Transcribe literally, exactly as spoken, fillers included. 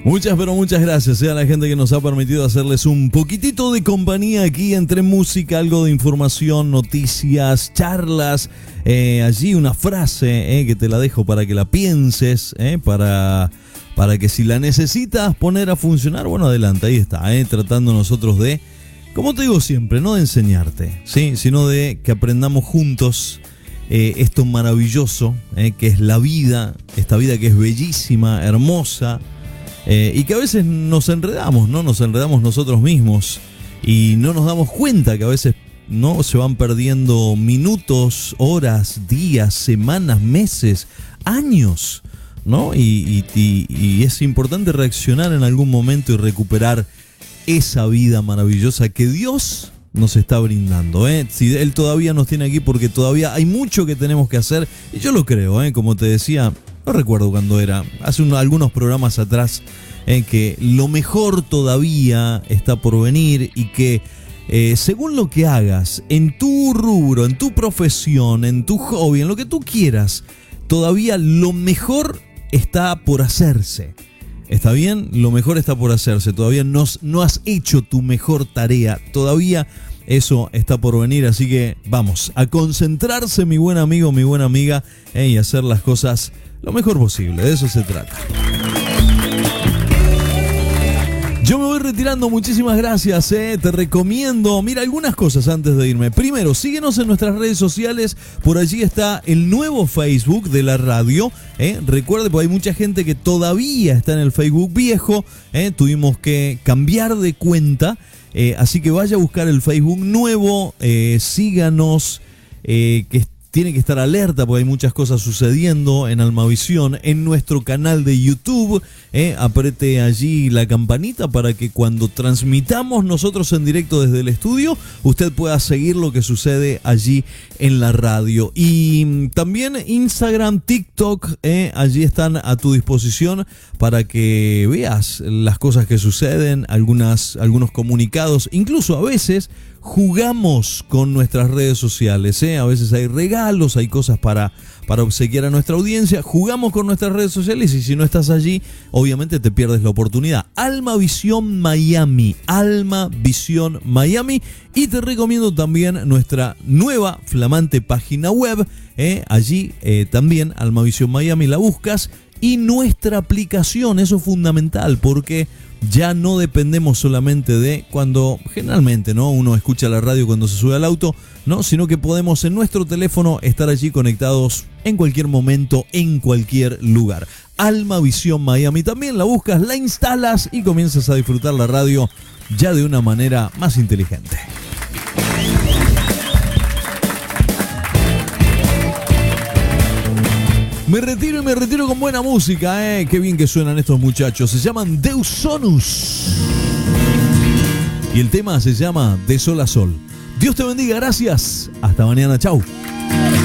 Muchas, pero muchas gracias eh, a la gente que nos ha permitido hacerles un poquitito de compañía aquí entre música, algo de información, noticias, charlas. Eh, allí una frase eh, que te la dejo para que la pienses, eh, para, para que si la necesitas poner a funcionar, bueno, adelante, ahí está, eh, tratando nosotros de, como te digo siempre, no de enseñarte, ¿sí? Sino de que aprendamos juntos eh, esto maravilloso eh, que es la vida, esta vida que es bellísima, hermosa. Eh, y que a veces nos enredamos, ¿no? Nos enredamos nosotros mismos y no nos damos cuenta que a veces no se van perdiendo minutos, horas, días, semanas, meses, años, ¿no? Y, y, y, y es importante reaccionar en algún momento y recuperar esa vida maravillosa que Dios nos está brindando, ¿eh? Si Él todavía nos tiene aquí porque todavía hay mucho que tenemos que hacer, y yo lo creo, ¿eh? Como te decía, no recuerdo cuándo era, hace un, algunos programas atrás, en que lo mejor todavía está por venir y que eh, según lo que hagas en tu rubro, en tu profesión, en tu hobby, en lo que tú quieras, todavía lo mejor está por hacerse. ¿Está bien? Lo mejor está por hacerse. Todavía no, no has hecho tu mejor tarea. Todavía eso está por venir. Así que vamos a concentrarse, mi buen amigo, mi buena amiga, eh, y hacer las cosas lo mejor posible. De eso se trata. Yo me voy retirando, muchísimas gracias, eh. Te recomiendo, mira, algunas cosas antes de irme. Primero, síguenos en nuestras redes sociales, por allí está el nuevo Facebook de la radio, eh. Recuerde, porque hay mucha gente que todavía está en el Facebook viejo, eh. Tuvimos que cambiar de cuenta, eh, así que vaya a buscar el Facebook nuevo, eh, síganos, eh, que tiene que estar alerta porque hay muchas cosas sucediendo en Almavisión, en nuestro canal de YouTube, eh, apriete allí la campanita para que cuando transmitamos nosotros en directo desde el estudio, usted pueda seguir lo que sucede allí en la radio. Y también Instagram, TikTok, eh, allí están a tu disposición para que veas las cosas que suceden, algunas, algunos comunicados, incluso a veces jugamos con nuestras redes sociales, ¿eh? A veces hay regalos, hay cosas para, para obsequiar a nuestra audiencia. Jugamos con nuestras redes sociales y si no estás allí, obviamente te pierdes la oportunidad. Almavisión Miami, Almavisión Miami. Y te recomiendo también nuestra nueva flamante página web, ¿eh? Allí eh, también Almavisión Miami la buscas. Y nuestra aplicación, eso es fundamental porque ya no dependemos solamente de cuando generalmente, ¿no?, uno escucha la radio cuando se sube al auto, ¿no?, sino que podemos en nuestro teléfono estar allí conectados en cualquier momento, en cualquier lugar. Almavisión Miami, también la buscas, la instalas y comienzas a disfrutar la radio ya de una manera más inteligente. Me retiro y me retiro con buena música, ¿eh? Qué bien que suenan estos muchachos. Se llaman Deus Sonus. Y el tema se llama De Sol a Sol. Dios te bendiga, gracias. Hasta mañana, chau.